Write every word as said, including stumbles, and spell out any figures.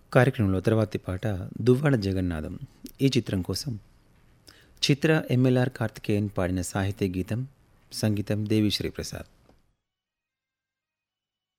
కార్యక్రమంలో తర్వాతి పాట దువ్వాడ జగన్నాథం. ఈ చిత్రం కోసం చిత్ర ఎంఎల్ఆర్ కార్తికేయన్ పాడిన సాహితీ గీతం, సంగీతం దేవిశ్రీ ప్రసాద్.